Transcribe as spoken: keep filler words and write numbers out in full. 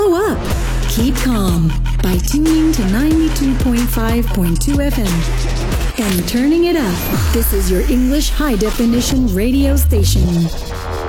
Slow up. Keep calm by tuning to ninety-two point five point two F M. And turning it up. This is your English high definition radio station.